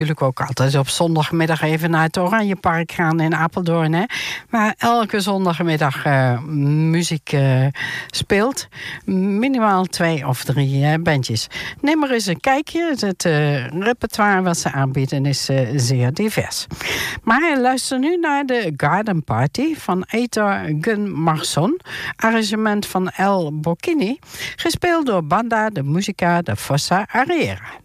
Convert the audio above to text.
natuurlijk ook altijd op zondagmiddag even naar het Oranjepark gaan in Apeldoorn. Hè, waar elke zondagmiddag muziek speelt. Minimaal 2 of 3 bandjes. Neem maar eens een kijkje. Het repertoire wat ze aanbieden is zeer divers. Maar luister nu naar de Garden Party van Heitor Gunnarsson. Arrangement van El Bocchini. Gespeeld door Banda de Musica da Fossa Ariera.